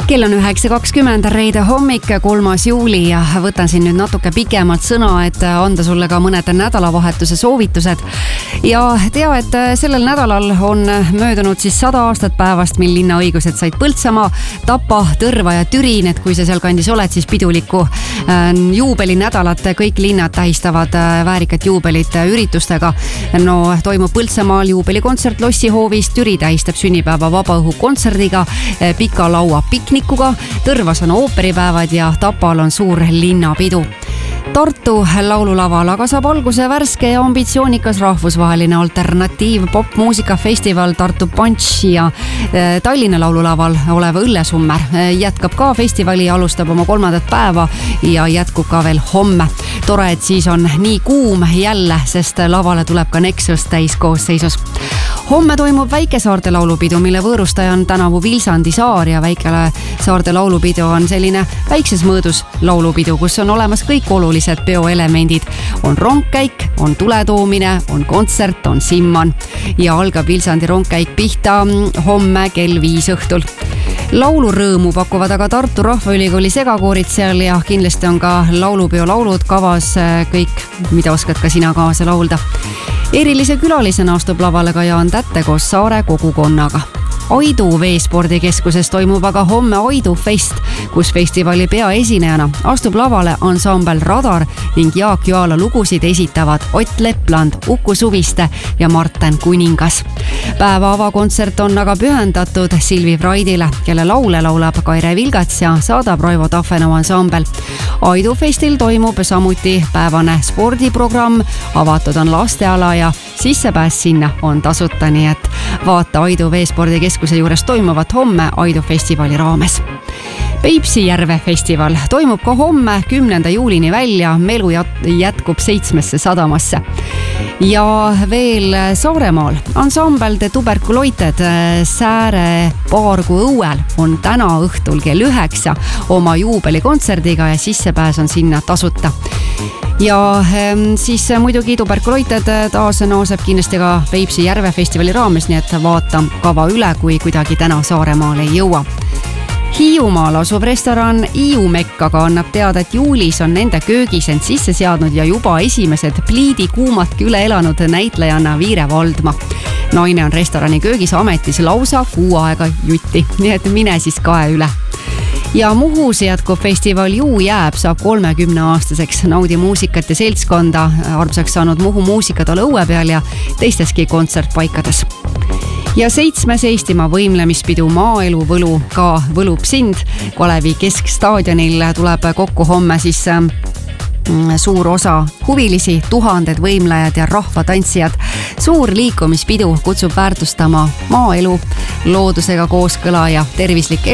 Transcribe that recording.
Kell on 9.20, reede hommik, 3. juuli ja võtan siin nüüd natuke pikemalt sõna, et anda sulle ka mõned nädalavahetuse soovitused. Ja tea, et sellel nädalal on möödunud siis 100 aastat päevast, mil linnaõigused said Põltsamaa, Tapa, Tõrva ja Türin, et kui sa seal kandis oled, siis pidulikku juubelinädalat kõik linnad tähistavad väärikat juubelit üritustega. No toimub Põltsamaal juubelikontsert Lossihoovis, Türi tähistab sünnipäeva vabaõhukontserdiga, pika laua piknikuga, Tõrvas on ooperipäevad ja Tapal on suur linnapidu. Tartu laululaval aga saab alguse värske ja ambitsioonikas rahvusvaheline alternatiiv popmuusikafestival Tartu Punch ja Tallinna laululaval olev Õllesummer jätkab ka festivali, alustab oma 3. päeva ja jätkub ka veel homme. Tore, et siis on nii kuum jälle, sest lavale tuleb ka Nexus täiskoosseisus. Homme toimub Väikesaarte laulupidu, mille võõrustaja on tänavu Vilsandi saar ja Väikesaarte laulupidu on selline väikses mõõdus laulupidu, kus on olemas kõik olulised peoelemendid. On rongkäik, on tuletoomine, on kontsert, on simman ja algab Vilsandi rongkäik pihta homme kell 5 õhtul. Laulurõõmu pakuvad aga Tartu Rahvaülikooli segakoorid seal ja kindlasti on ka laulupeo laulud kavas, kõik, mida oskad ka sina kaasa laulda. Erilise külalisena astub lavale ka Jaan Tätte koos Saare kogukonnaga. Aidu veespordikeskuses toimub aga homme Aidu Fest, kus festivali peaesinejana astub lavale ansambel Radar ning Jaak Joala lugusid esitavad Ott Lepland, Uku Suviste ja Marten Kuningas. Päeva avakontsert on aga pühendatud Silvi Vraidile, kelle laule laulab Kaire Vilgats ja saadab Raivo Tafenau ansambel. Aidu Festil toimub samuti päevane spordiprogramm, avatud on lasteala ja sissepääs sinna on tasuta, nii et vaata Aidu veespordikeskuse juures toimuvat homme Aidu festivali raames. Peipsi järve festival toimub ka homme 10. juulini välja, melu jätkub 7. sadamasse. Ja veel Saaremaal ansambel The Tuberculoited Sääre Paargu õuel on täna õhtul kell 9 oma juubelikontserdiga ja sissepääs on sinna tasuta. Ja siis muidugi Tuberculoited taas nooseb kindlasti ka Peipsi järve festivali raames, nii et vaata kava üle, kui kuidagi täna Saaremaal ei jõua. Hiiumaal asuv restoran Iiumekk aga annab teada, et juulis on nende köögis end sisse seadnud ja juba esimesed pliidi kuumatki üle elanud näitlejanna Viire Valdma. Naine on restorani köögis ametis lausa 6 aega jutti, nii et mine siis kae üle. Ja Muhus jätkub festival Juu jääb, saab 30-aastaseks, naudi muusikat ja seltskonda, armsaks saanud Muhu muusikatole õue peal ja teisteski kontsertpaikades. Ja 7. Eestimaa võimlemispidu Maaelu võlu ka võlub sind. Kalevi keskstaadionil tuleb kokku homme siis suur osa huvilisi, 1000 võimlejad ja rahvatantsijad. Suur liikumispidu kutsub väärtustama maaelu, loodusega kooskõla ja tervislik